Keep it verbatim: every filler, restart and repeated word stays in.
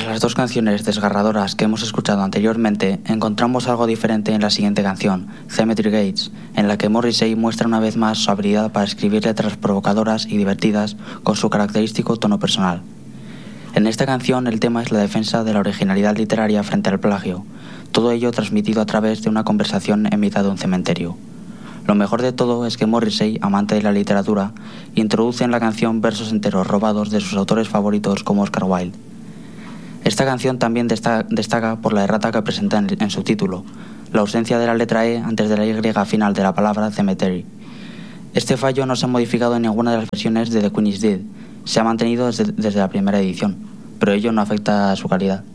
Tras las dos canciones desgarradoras que hemos escuchado anteriormente, encontramos algo diferente en la siguiente canción, Cemetery Gates, en la que Morrissey muestra una vez más su habilidad para escribir letras provocadoras y divertidas con su característico tono personal. En esta canción el tema es la defensa de la originalidad literaria frente al plagio, todo ello transmitido a través de una conversación en mitad de un cementerio. Lo mejor de todo es que Morrissey, amante de la literatura, introduce en la canción versos enteros robados de sus autores favoritos como Oscar Wilde. Esta canción también desta- destaca por la errata que presenta en, en su título, la ausencia de la letra E antes de la Y final de la palabra cemetery. Este fallo no se ha modificado en ninguna de las versiones de The Queen is Dead, se ha mantenido desde, desde la primera edición, pero ello no afecta a su calidad.